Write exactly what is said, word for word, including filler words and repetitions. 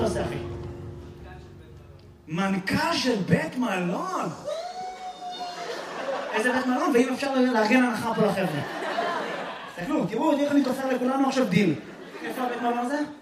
אתה עושה, אחי? מנכ"ל של בית מלון! איזה בית מלון? ואם אפשר לארגן הנחה פה לחבר'ה. תסתכלו, תראו איך אני תופר לכולנו עכשיו דיל. איפה הבית מלון הזה?